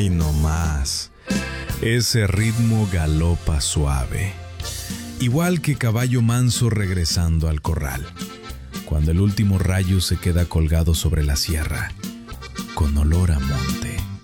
Y no más. Ese ritmo galopa suave, igual que caballo manso regresando al corral, cuando el último rayo se queda colgado sobre la sierra, con olor a monte.